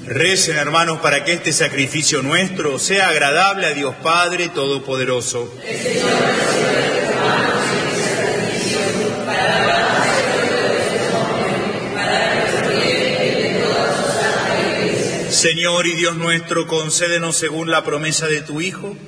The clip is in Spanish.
Recen, hermanos, para que este sacrificio nuestro sea agradable a Dios Padre Todopoderoso. Señor y Dios nuestro, concédenos según la promesa de tu Hijo,